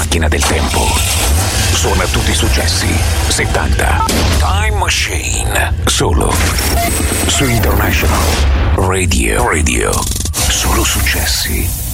macchina del tempo. Suona tutti i successi 70. Time Machine. Solo su International Radio. Solo successi.